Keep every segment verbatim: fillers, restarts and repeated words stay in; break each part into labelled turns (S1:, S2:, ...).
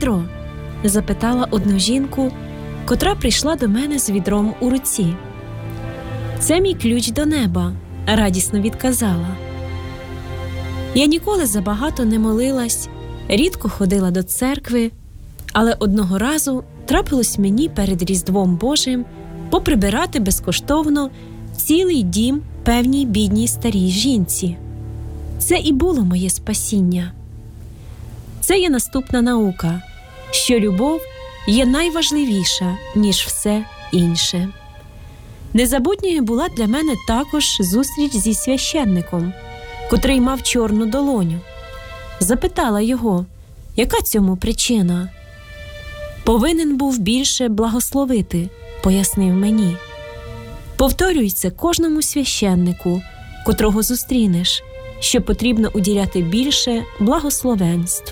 S1: відро?» – запитала одну жінку, котра прийшла до мене з відром у руці. «Це мій ключ до неба», – радісно відказала. Я ніколи забагато не молилась, рідко ходила до церкви, але одного разу трапилось мені перед Різдвом Божим поприбирати безкоштовно цілий дім певній бідній старій жінці. Це і було моє спасіння. Це є наступна наука, що любов є найважливіша, ніж все інше. Незабутньою була для мене також зустріч зі священником, котрий мав чорну долоню. Запитала його, яка цьому причина? «Повинен був більше благословити», – пояснив мені. Повторюй це кожному священнику, котрого зустрінеш, що потрібно уділяти більше благословенств.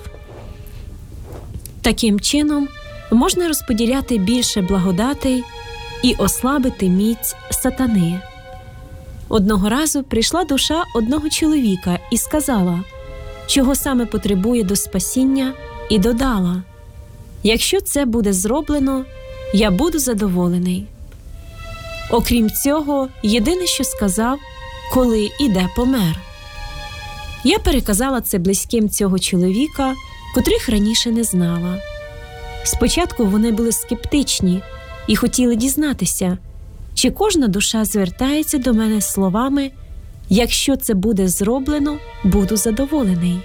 S1: Таким чином можна розподіляти більше благодатей і ослабити міць сатани. Одного разу прийшла душа одного чоловіка і сказала, чого саме потребує до спасіння, і додала: «Якщо це буде зроблено, я буду задоволений». Окрім цього, єдине, що сказав, коли і де помер. Я переказала це близьким цього чоловіка, котрих раніше не знала. Спочатку вони були скептичні і хотіли дізнатися, чи кожна душа звертається до мене словами «Якщо це буде зроблено, буду задоволений».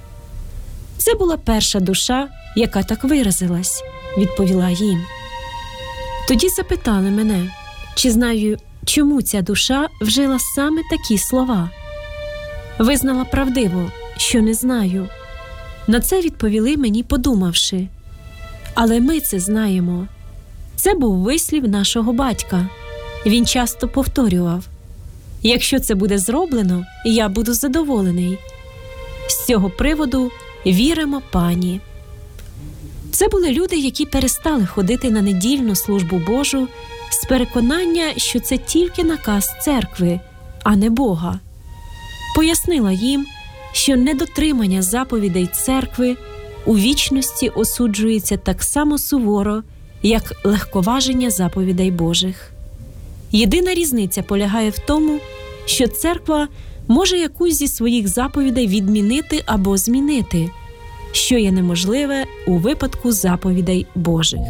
S1: «Це була перша душа, яка так виразилась», – відповіла їм. Тоді запитали мене, чи знаю, чому ця душа вжила саме такі слова. Визнала правдиво, що не знаю. На це відповіли мені, подумавши: «Але ми це знаємо. Це був вислів нашого батька. Він часто повторював: якщо це буде зроблено, я буду задоволений. З цього приводу віримо пані». Це були люди, які перестали ходити на недільну службу Божу з переконання, що це тільки наказ церкви, а не Бога. Пояснила їм, що недотримання заповідей церкви у вічності осуджується так само суворо, як легковаження заповідей Божих. Єдина різниця полягає в тому, що церква може якусь зі своїх заповідей відмінити або змінити, що є неможливе у випадку заповідей Божих.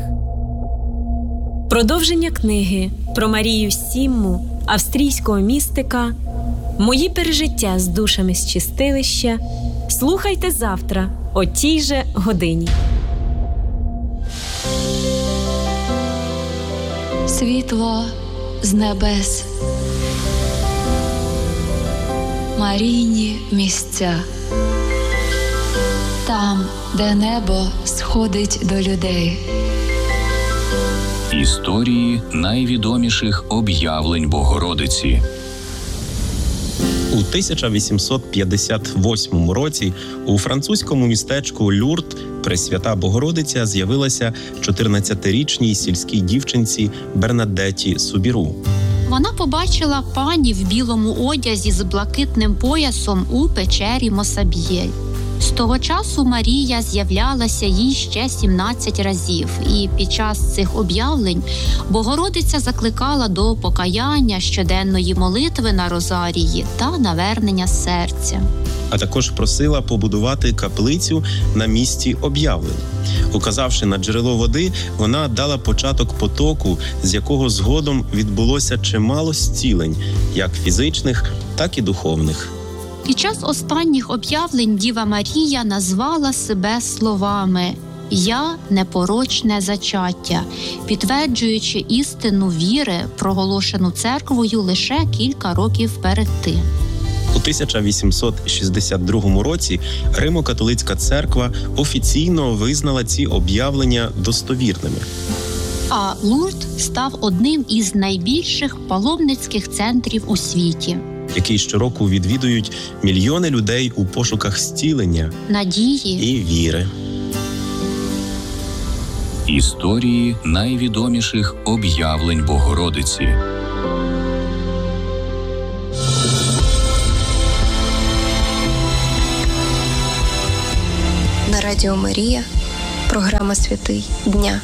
S1: Продовження книги про Марію Сімму, австрійського містика, «Мої пережиття з душами з чистилища» слухайте завтра о тій же годині.
S2: Світло з небес. Марійні місця. Там, де небо сходить до людей.
S3: Історії найвідоміших об'явлень Богородиці.
S4: У тисяча вісімсот п'ятдесят восьмому році у французькому містечку Люрд Пресвята Богородиця з'явилася чотирнадцятирічній сільській дівчинці Бернадетті Субіру.
S5: Вона побачила пані в білому одязі з блакитним поясом у печері Мосаб'єль. З того часу Марія з'являлася їй ще сімнадцять разів, і під час цих об'явлень Богородиця закликала до покаяння, щоденної молитви на розарії та навернення серця.
S4: А також просила побудувати каплицю на місці об'явлень. Указавши на джерело води, вона дала початок потоку, з якого згодом відбулося чимало зцілень, як фізичних, так і духовних.
S5: Під час останніх об'явлень Діва Марія назвала себе словами «Я – непорочне зачаття», підтверджуючи істину віри, проголошену церквою лише кілька років перед тим.
S4: У тисяча вісімсот шістдесят другому році Римо-католицька церква офіційно визнала ці об'явлення достовірними.
S5: А Лурд став одним із найбільших паломницьких центрів у світі,
S4: який щороку відвідують мільйони людей у пошуках зцілення,
S5: надії
S4: і віри.
S3: Історії найвідоміших об'явлень Богородиці.
S6: На Радіо Марія Програма «Святий дня»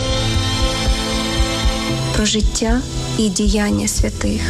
S6: про життя і діяння святих.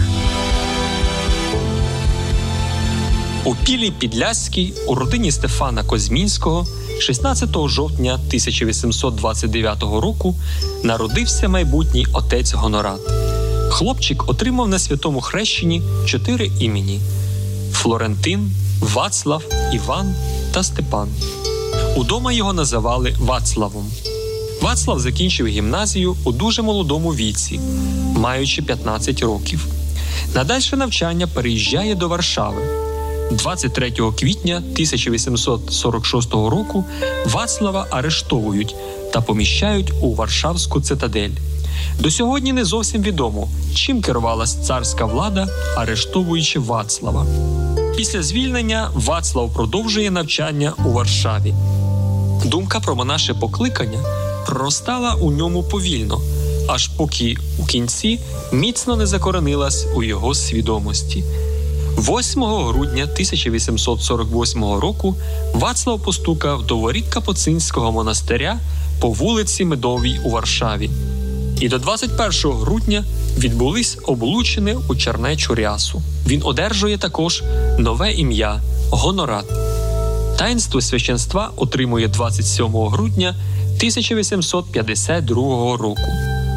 S7: У Пілі Підляській у родині Стефана Козмінського шістнадцятого жовтня тисяча вісімсот двадцять дев'ятого року народився майбутній отець Гонорат. Хлопчик отримав на святому хрещенні чотири імені – Флорентин, Вацлав, Іван та Степан. Удома його називали Вацлавом. Вацлав закінчив гімназію у дуже молодому віці, маючи п'ятнадцять років. На дальше навчання переїжджає до Варшави. двадцять третього квітня тисяча вісімсот сорок шостого року Вацлава арештовують та поміщають у Варшавську цитадель. До сьогодні не зовсім відомо, чим керувалась царська влада, арештовуючи Вацлава. Після звільнення Вацлав продовжує навчання у Варшаві. Думка про монаше покликання проростала у ньому повільно, аж поки у кінці міцно не закоренилась у його свідомості. восьмого грудня тисяча вісімсот сорок восьмого року Вацлав постукав до воріт Капуцинського монастиря по вулиці Медовій у Варшаві. І до двадцять першого грудня відбулись облучини у чернечу рясу. Він одержує також нове ім'я – Гонорат. Таїнство священства отримує двадцять сьомого грудня тисяча вісімсот п'ятдесят другого року.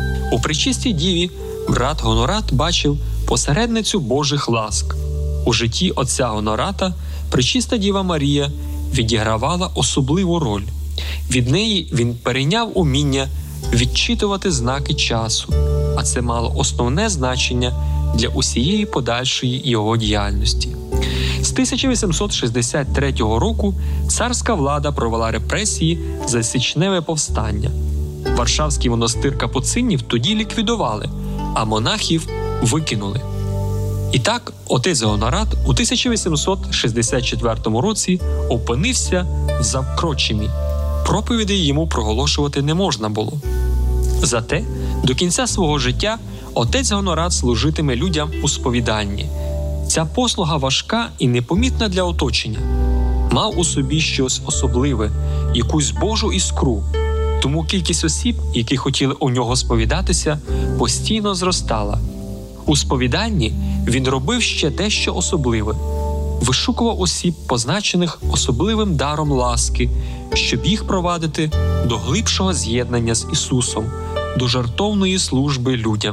S7: У Пречистій Діві брат Гонорат бачив посередницю Божих ласк. У житті отця Гонората Пречиста Діва Марія відігравала особливу роль. Від неї він перейняв уміння відчитувати знаки часу, а це мало основне значення для усієї подальшої його діяльності. З тисяча вісімсот шістдесят третього року царська влада провела репресії за січневе повстання. Варшавський монастир капуцинів тоді ліквідували, а монахів викинули. І так, отець Гонорат у тисяча вісімсот шістдесят четвертому році опинився в Завкрочимі. Проповідей йому проголошувати не можна було. Зате до кінця свого життя отець Гонорат служитиме людям у сповіданні. Ця послуга важка і непомітна для оточення. Мав у собі щось особливе, якусь Божу іскру. Тому кількість осіб, які хотіли у нього сповідатися, постійно зростала. У сповіданні він робив ще дещо особливе. Вишукував осіб, позначених особливим даром ласки, щоб їх провадити до глибшого з'єднання з Ісусом, до жертовної служби людям.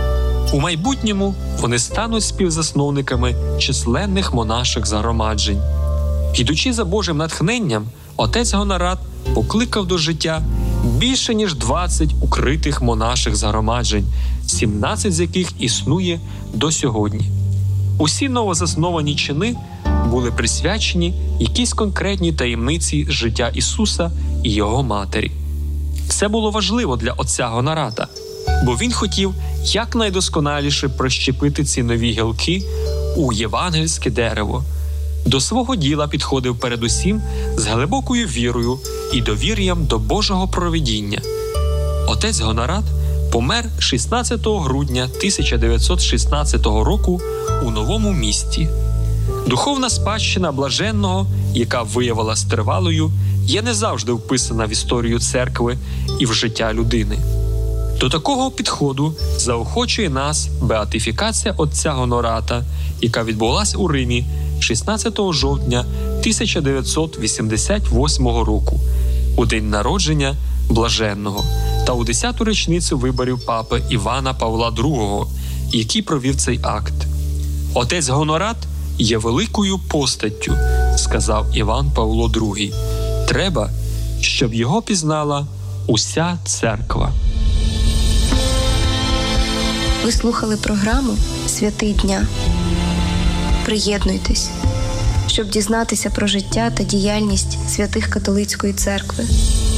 S7: У майбутньому вони стануть співзасновниками численних монаших загромаджень. Йдучи за Божим натхненням, отець Гонорат покликав до життя більше ніж двадцять укритих монаших загромаджень, сімнадцять з яких існує до сьогодні. Усі новозасновані чини були присвячені якійсь конкретній таємниці життя Ісуса і Його Матері. Це було важливо для отця Гонората, бо він хотів якнайдосконаліше прищепити ці нові гілки у євангельське дерево. До свого діла підходив передусім з глибокою вірою і довір'ям до Божого провидіння. Отець Гонорат помер шістнадцятого грудня тисяча дев'ятсот шістнадцятого року у Новому Місті. Духовна спадщина блаженного, яка виявилась тривалою, є не завжди вписана в історію церкви і в життя людини. До такого підходу заохочує нас беатифікація отця Гонората, яка відбулась у Римі шістнадцятого жовтня тисяча дев'ятсот вісімдесят восьмого року, у день народження блаженного та у десяту річницю виборів папи Івана Павла другого, який провів цей акт. Отець Гонорат є великою постаттю, сказав Іван Павло другий. Треба, щоб його пізнала уся церква.
S6: Ви слухали програму «Святий дня». Приєднуйтесь, щоб дізнатися про життя та діяльність святих католицької церкви.